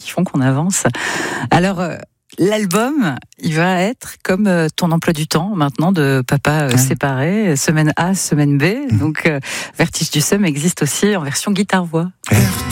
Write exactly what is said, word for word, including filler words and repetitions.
qui font qu'on avance. Alors, euh, l'album, il va être comme euh, ton emploi du temps maintenant de papa euh, séparé, semaine A, semaine B. Donc, euh, Vertige du Somme existe aussi en version guitare-voix.